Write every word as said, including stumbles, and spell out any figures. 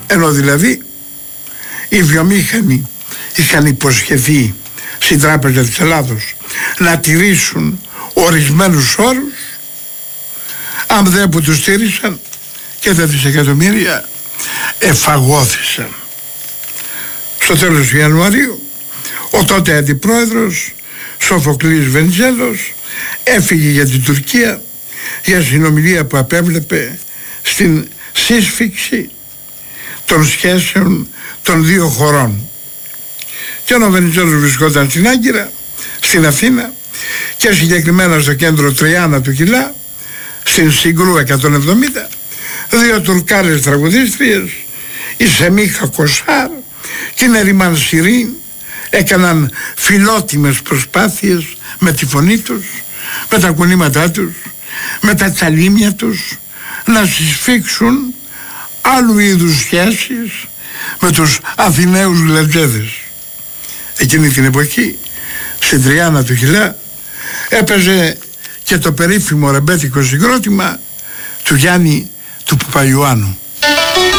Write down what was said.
Ενώ δηλαδή οι βιομήχανοι είχαν υποσχεθεί στην Τράπεζα της Ελλάδος να τηρήσουν ορισμένους όρους, αν δεν που τους στήρισαν και τα δισεκατομμύρια εφαγώθησαν. Στο τέλος του Ιανουαρίου ο τότε αντιπρόεδρος Σοφοκλής Βενιζέλος έφυγε για την Τουρκία για συνομιλία που απέβλεπε στην σύσφυξη των σχέσεων των δύο χωρών. Και ο Βενιζέλος βρισκόταν στην Άγκυρα, στην Αθήνα και συγκεκριμένα στο κέντρο Τριάννα του Κιλά, στην Συγκρού εκατόν εβδομήντα, δύο τουρκάρες τραγουδίστριες, η Σεμίχα Κοσάρ και η Νεριμάν Σιρίν, έκαναν φιλότιμες προσπάθειες με τη φωνή τους, με τα κουνήματά τους, με τα τσαλίμια τους, να συσφίξουν άλλου είδους σχέσεις με τους Αθηναίους γλεντζέδες. Εκείνη την εποχή στην Τριάννα του Χιλά έπαιζε και το περίφημο ρεμπέτικο συγκρότημα του Γιάννη του Παπαϊωάννου.